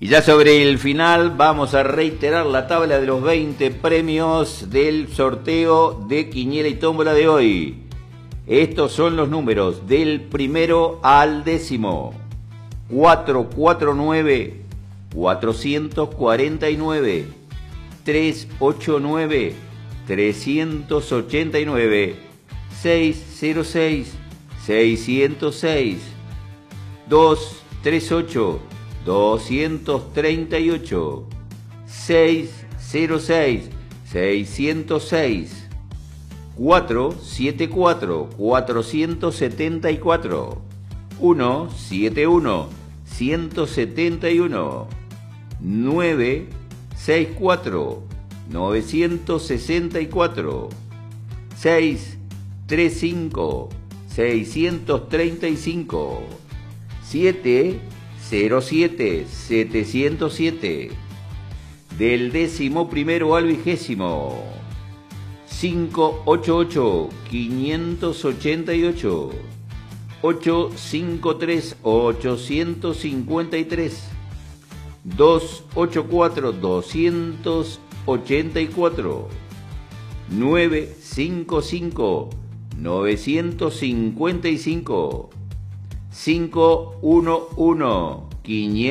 Y ya sobre el final vamos a reiterar la tabla de los 20 premios del sorteo de Quiniela y Tómbola de hoy. Estos son los números del primero al décimo. 449, 449, 389, 389, 606, 606, 238, 238, 606, 606, 474, 474, 171, 171, 964, 964, 635, 635, 707, 707, del 11º al 20º, 588, 588, 853, 853, 284, 284, 955, 955, 511, 500.